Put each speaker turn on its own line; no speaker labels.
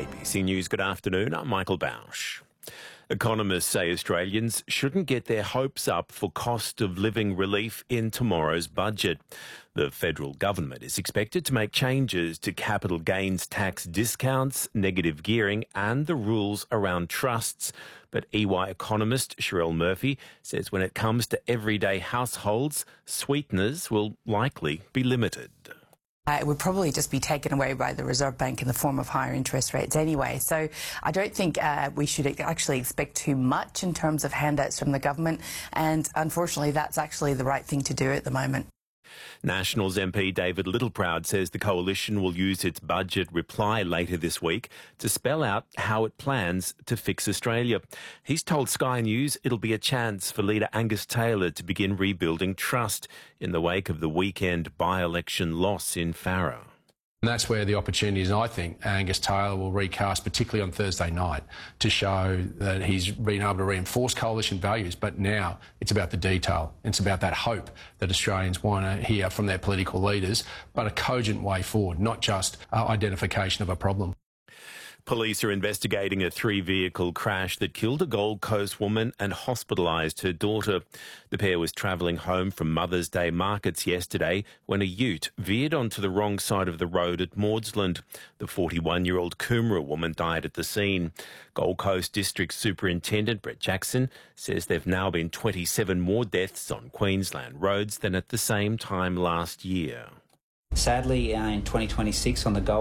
ABC News, good afternoon. I'm Michael Bausch. Economists say Australians shouldn't get their hopes up for cost of living relief in tomorrow's budget. The federal government is expected to make changes to capital gains tax discounts, negative gearing and the rules around trusts. But EY economist Sherelle Murphy says when it comes to everyday households, sweeteners will likely be limited.
It would probably just be taken away by the Reserve Bank in the form of higher interest rates anyway. So I don't think we should actually expect too much in terms of handouts from the government. And unfortunately, that's actually the right thing to do at the moment.
Nationals MP David Littleproud says the coalition will use its budget reply later this week to spell out how it plans to fix Australia. He's told Sky News it'll be a chance for leader Angus Taylor to begin rebuilding trust in the wake of the weekend by-election loss in Farrer.
And that's where the opportunity is, and I think Angus Taylor will recast, particularly on Thursday night, to show that he's been able to reinforce coalition values. But now it's about the detail. It's about that hope that Australians want to hear from their political leaders, but a cogent way forward, not just identification of a problem.
Police are investigating a 3-vehicle crash that killed a Gold Coast woman and hospitalised her daughter. The pair was travelling home from Mother's Day markets yesterday when a ute veered onto the wrong side of the road at Maudsley. The 41-year-old Coomera woman died at the scene. Gold Coast District Superintendent Brett Jackson says there have now been 27 more deaths on Queensland roads than at the same time last year.
Sadly, in 2026 on the Gold